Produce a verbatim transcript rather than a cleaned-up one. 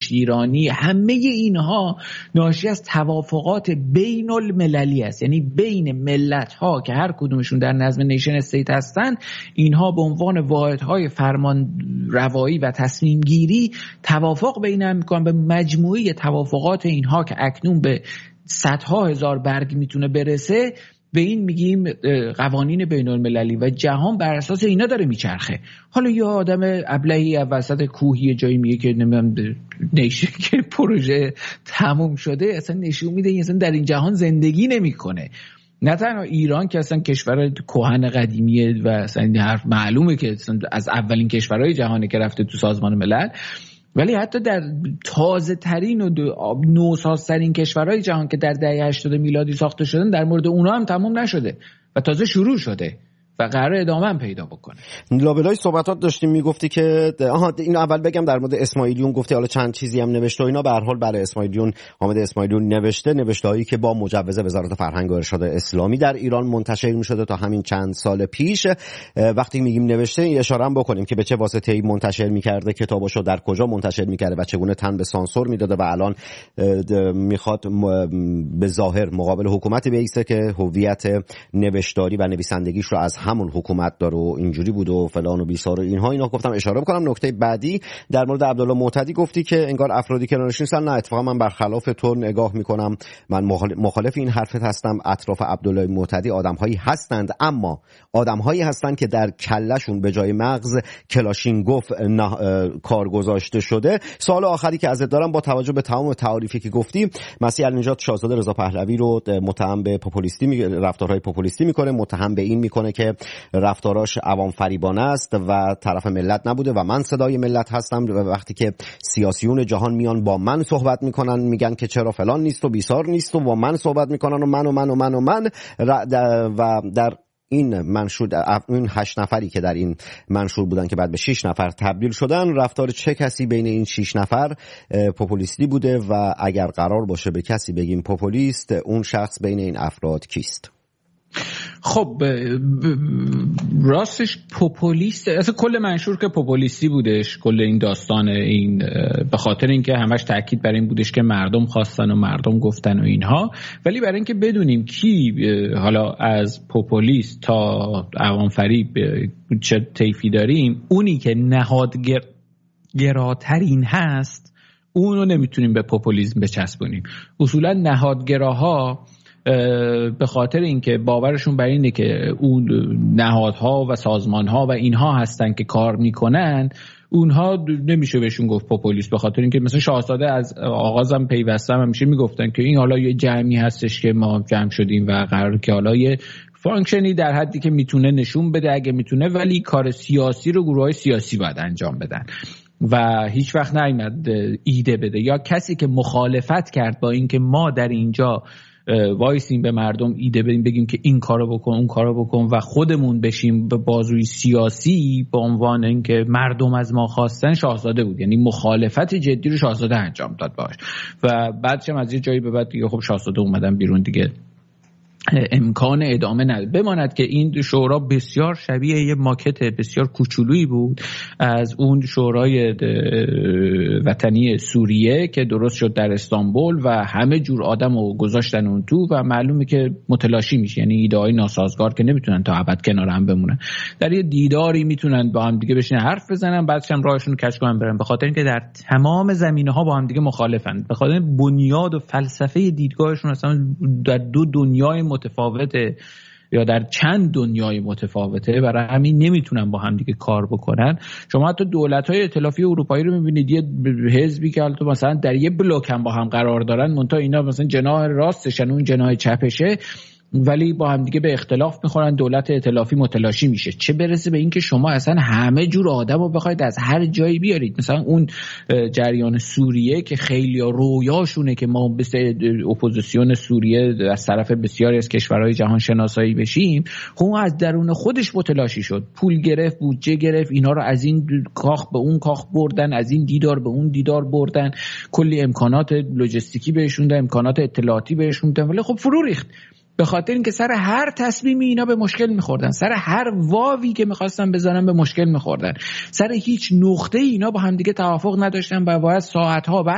داریوش ایرانی، همه اینها ناشی از توافقات بین المللی است. یعنی بین ملت ها که هر کدومشون در نظم نیشن استیت هستن، اینها به عنوان واحدهای فرمان روایی و تصمیم گیری توافق بین هم میکنن. به مجموعه توافقات اینها که اکنون به صدها هزار برگ میتونه برسه، به این میگیم قوانین بین المللی و جهان بر اساس اینا داره میچرخه. حالا یه آدم ابلهی وسط کوهی جایی میگه که نمیدونم نیشه که پروژه تموم شده، اصلا نشون میده اصلا در این جهان زندگی نمیکنه. نه تنها ایران که اصلا کشور کهن قدیمیه و اصلا این حرف معلومه که از اولین کشورهای جهانه که رفته تو سازمان ملل، ولی حتی در تازه ترین و نوسازترین کشورهای جهان که در دهه هشتاد میلادی ساخته شدن، در مورد اونا هم تموم نشده و تازه شروع شده و قرار ادامه هم پیدا بکنه. لابلای صحبتات داشتیم میگفتی که آها این اول بگم در مورد اسماعیلیون گفتی حالا چند چیزی هم نوشته و اینا. به هر حال برای اسماعیلیون، حامد اسماعیلیون نوشته نوشته‌هایی که با مجوز وزارت فرهنگ و ارشاد اسلامی در ایران منتشر می‌شده تا همین چند سال پیش. وقتی میگیم نوشته اشاره هم بکنیم که به چه واسطه‌ای منتشر می‌کرده، کتابشو در کجا منتشر می‌کرده و چگونه تن به سانسور میداده و الان میخواد به ظاهر مقابل حکومتی بایسته که هویت نوشتاری و نویسندگیش رو از همون حکومت داره و اینجوری بود و فلان و بیسار و اینها. اینا گفتم اشاره بکنم. نکته بعدی در مورد عبدالله معتدی گفتی که انگار افرادی که کنارش نیستن. نه، اتفاقا من برخلاف تو نگاه میکنم، من مخالف این حرفت هستم. اطراف عبدالله معتدی آدمهایی هستند، اما آدمهایی هستند که در کلهشون به جای مغز کلاشینکوف کار گذاشته شده. سوال آخری که ازت دارم، با توجه به تمام تعاریفی که گفتی، مسیح النجات شاهزاده رضا پهلوی رو متهم به پوپولیستی می... رفتارهای پوپولیستی میکنه، متهم به این میکنه که رفتاراش عوام فریبانه است و طرف ملت نبوده و من صدای ملت هستم. و وقتی که سیاسیون جهان میان با من صحبت میکنن میگن که چرا فلان نیست و بیسار نیست و با من صحبت میکنن و من و من و من و من و در این منشور، این هشت نفری که در این منشور بودن که بعد به شش نفر تبدیل شدن، رفتار چه کسی بین این شش نفر پوپولیستی بوده و اگر قرار باشه به کسی بگیم پوپولیست، اون شخص بین این افراد کیست؟ خب راستش پوپولیست، اصلا کل منشور که پوپولیستی بودش، کل این داستان این به خاطر اینکه همش تاکید بر این بودش که مردم خواستن و مردم گفتن و اینها، ولی برای اینکه بدونیم کی حالا از پوپولیست تا عوام فریب چه طیفی داریم، اونی که نهادگراترین هست اونو نمیتونیم به پوپولیسم بچسبونیم. اصولا نهادگراها به خاطر اینکه باورشون بر اینه که اون نهادها و سازمانها و اینها هستن که کار میکنن، اونها نمیشه بهشون گفت پوپولیست. به خاطر اینکه مثلا شاهزاده از آغازم پیوسته هم همیشه میگفتن که این حالا یه جمعی هستش که ما جمع شدیم و قرار که حالا یه فانکشنی در حدی که میتونه نشون بده اگه میتونه، ولی کار سیاسی رو گروهای سیاسی باید انجام بدن و هیچ وقت نیامد ایده بده یا کسی که مخالفت کرد با اینکه ما در اینجا وایسیم به مردم ایده بدیم، بگیم که این کارو بکن اون کارو بکن و خودمون بشیم به بازوی سیاسی به عنوان اینکه مردم از ما خواستن، شاهزاده بود. یعنی مخالفت جدی رو شاهزاده انجام داد باش و بعدش از یه جایی به بعد دیگه خب شاهزاده اومدن بیرون دیگه، امکان ادامه نداره. بماند که این شورا بسیار شبیه یه ماکت بسیار کوچولویی بود از اون شورای وطنی سوریه که درست شد در استانبول و همه جور آدم رو گذاشتن اون تو و معلومه که متلاشی میشه. یعنی ایده های ناسازگار که نمیتونن تا ابد کنار هم بمونن، در یه دیداری میتونن با هم دیگه بشینن حرف بزنن، بعدش هم راهشون رو کج کنن برن، به خاطر اینکه در تمام زمینه‌ها با هم دیگه مخالفن، به خاطر بنیاد و فلسفه دیدگاهشون اصلا در دو دنیای متفاوته یا در چند دنیای متفاوته، برای همین نمیتونن با هم دیگه کار بکنن. شما حتی دولت‌های ائتلافی اروپایی رو میبینید یه حزبی که حتی مثلا در یه بلوک هم با هم قرار دارن، منتها اینا مثلا جناح راستشن اون جناح چپشه، ولی با هم دیگه به اختلاف میخورن، دولت ائتلافی متلاشی میشه. چه برسه به این که شما اصلا همه جور آدمو بخواید از هر جایی بیارید. مثلا اون جریان سوریه که خیلی رویاشونه که ما مثل اپوزیسیون سوریه از طرف بسیاری از کشورهای جهان شناسایی بشیم، خب از درون خودش متلاشی شد، پول گرفت، بودجه گرفت، اینا رو از این کاخ به اون کاخ بردن، از این دیدار به اون دیدار بردن، کلی امکانات لوجستیکی بهشون دادن، امکانات اطلاعاتی بهشون دادن، ولی خب فرو ریخت. به خاطر اینکه سر هر تصمیمی اینا به مشکل میخوردن، سر هر واوی که میخواستن بزنن به مشکل میخوردن، سر هیچ نقطه اینا با هم دیگه توافق نداشتن و باید ساعتها